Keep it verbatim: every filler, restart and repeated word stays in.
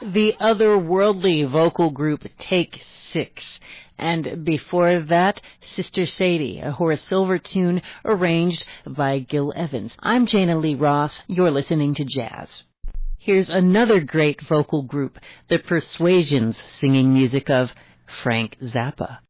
the otherworldly vocal group Take Six. And before that, Sister Sadie, a Horace Silver tune arranged by Gil Evans. I'm Jana Lee Ross. You're listening to Jazz. Here's another great vocal group, the Persuasions, singing music of Frank Zappa.